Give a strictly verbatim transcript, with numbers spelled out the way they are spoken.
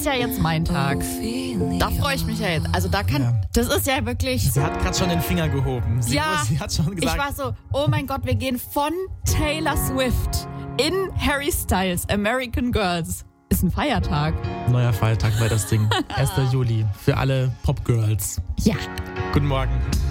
ja jetzt mein Tag. Da freue ich mich ja jetzt. Also da kann, Ja. das ist ja wirklich... Sie hat gerade schon den Finger gehoben. Sie, Ja, sie hat schon gesagt, ich war so, oh mein Gott, wir gehen von Taylor Swift in Harry Styles, American Girls. Ist ein Feiertag. neuer Feiertag bei das Ding. erster Juli für alle Popgirls. Ja. Guten Morgen.